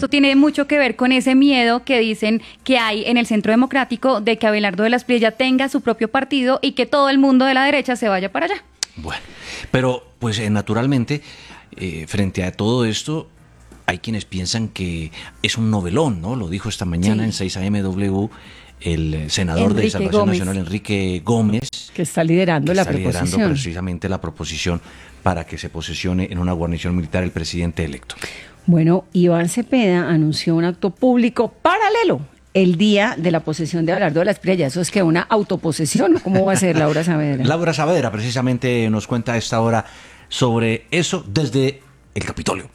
esto tiene mucho que ver con ese miedo que dicen que hay en el Centro Democrático de que Abelardo de la Espriella tenga su propio partido y que todo el mundo de la derecha se vaya para allá. Bueno, pero pues naturalmente, frente a todo esto, hay quienes piensan que es un novelón, ¿no? Lo dijo esta mañana en 6 AMW el senador Enrique de Salvación Gómez. Nacional, Enrique Gómez, Que está liderando la liderando proposición. precisamente la proposición para que se posesione en una guarnición militar el presidente electo. Bueno, Iván Cepeda anunció un acto público paralelo el día de la posesión de Abelardo de la Espriella. Eso es que una autoposesión. ¿Cómo va a ser, Laura Saavedra? Laura Saavedra precisamente nos cuenta a esta hora sobre eso desde el Capitolio.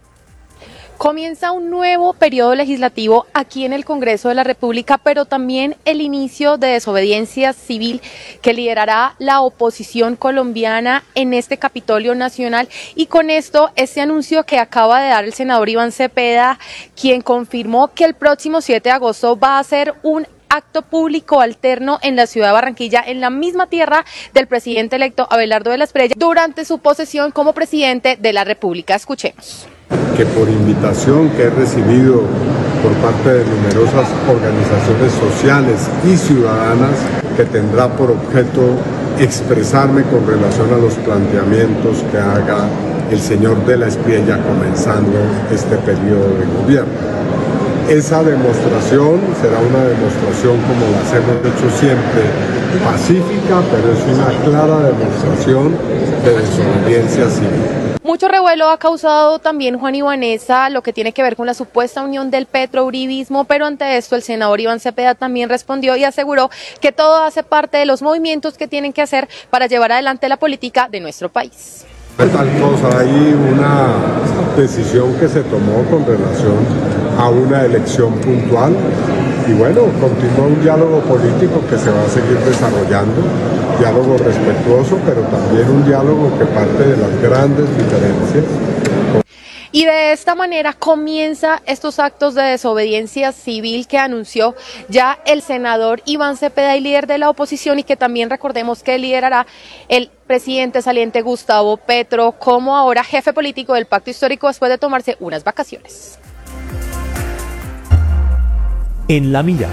Comienza un nuevo periodo legislativo aquí en el Congreso de la República, pero también el inicio de desobediencia civil que liderará la oposición colombiana en este Capitolio Nacional. Y con esto, este anuncio que acaba de dar el senador Iván Cepeda, quien confirmó que el próximo 7 de agosto va a ser un acto público alterno en la ciudad de Barranquilla, en la misma tierra del presidente electo Abelardo de la Espriella, durante su posesión como presidente de la República. Escuchemos. Que por invitación que he recibido por parte de numerosas organizaciones sociales y ciudadanas, que tendrá por objeto expresarme con relación a los planteamientos que haga el señor de la Espriella comenzando este periodo de gobierno. Esa demostración será una demostración, como las hemos hecho siempre, pacífica, pero es una clara demostración de desobediencia civil. Mucho revuelo ha causado también, Juan y Vanessa, lo que tiene que ver con la supuesta unión del petrouribismo, pero ante esto el senador Iván Cepeda también respondió y aseguró que todo hace parte de los movimientos que tienen que hacer para llevar adelante la política de nuestro país. Tal cosa, hay una decisión que se tomó con relación a una elección puntual y bueno, continúa un diálogo político que se va a seguir desarrollando, diálogo respetuoso, pero también un diálogo que parte de las grandes diferencias. Y de esta manera comienza estos actos de desobediencia civil que anunció ya el senador Iván Cepeda, y líder de la oposición, y que también recordemos que liderará el presidente saliente Gustavo Petro como ahora jefe político del Pacto Histórico después de tomarse unas vacaciones. En la mira.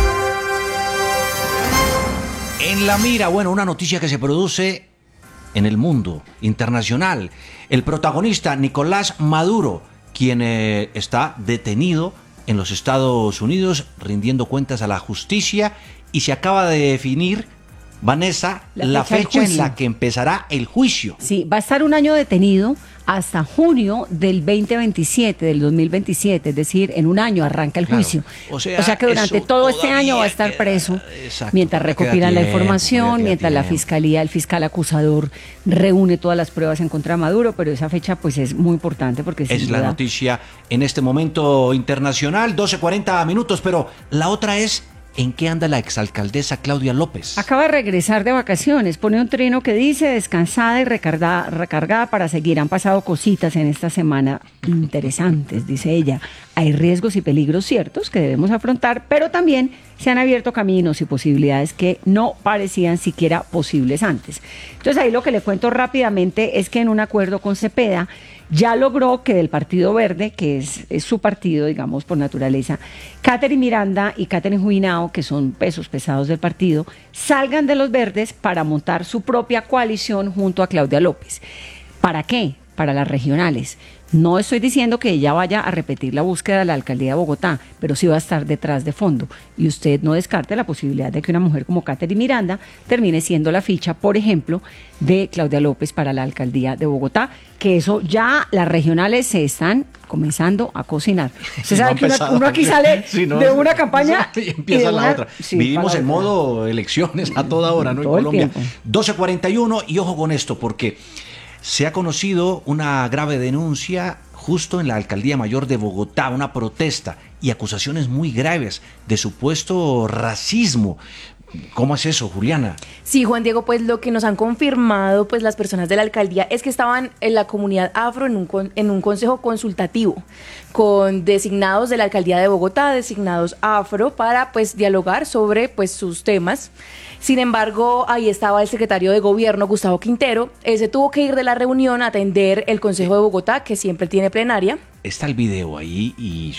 En la mira, bueno, una noticia que se produce en el mundo internacional. El protagonista, Nicolás Maduro, quien está detenido en los Estados Unidos, rindiendo cuentas a la justicia, y se acaba de definir, Vanessa, la fecha en la que empezará el juicio. Sí, va a estar un año detenido hasta junio del 2027, del 2027, es decir, en un año arranca el juicio. O sea que durante todo este año va a estar preso, mientras recopilan la información, mientras la fiscalía, el fiscal acusador reúne todas las pruebas en contra de Maduro, pero esa fecha pues es muy importante porque es la noticia en este momento internacional, 12:40 minutos, pero la otra es: ¿en qué anda la exalcaldesa Claudia López? Acaba de regresar de vacaciones, pone un trino que dice descansada y recargada para seguir. Han pasado cositas en esta semana interesantes, dice ella. Hay riesgos y peligros ciertos que debemos afrontar, pero también se han abierto caminos y posibilidades que no parecían siquiera posibles antes. Entonces ahí lo que le cuento rápidamente es que en un acuerdo con Cepeda ya logró que del Partido Verde, que es su partido, digamos, por naturaleza, Catherine Miranda y Catherine Juinao, que son pesos pesados del partido, salgan de los verdes para montar su propia coalición junto a Claudia López. ¿Para qué? Para las regionales. No estoy diciendo que ella vaya a repetir la búsqueda de la alcaldía de Bogotá, pero sí va a estar detrás de fondo. Y usted no descarte la posibilidad de que una mujer como Catherine Miranda termine siendo la ficha, por ejemplo, de Claudia López para la alcaldía de Bogotá, que eso ya las regionales se están comenzando a cocinar. Usted sabe que uno aquí sale de una campaña y empieza la otra. Sí, vivimos en modo elecciones a toda hora, ¿no? En Colombia. 12:41, y ojo con esto, porque se ha conocido una grave denuncia justo en la Alcaldía Mayor de Bogotá, una protesta y acusaciones muy graves de supuesto racismo. ¿Cómo es eso, Juliana? Sí, Juan Diego, pues lo que nos han confirmado pues las personas de la alcaldía es que estaban en la comunidad afro en un consejo consultativo con designados de la alcaldía de Bogotá, designados afro, para pues dialogar sobre pues sus temas. Sin embargo, ahí estaba el secretario de gobierno, Gustavo Quintero. Él se tuvo que ir de la reunión a atender el Consejo de Bogotá, que siempre tiene plenaria. Está el video ahí y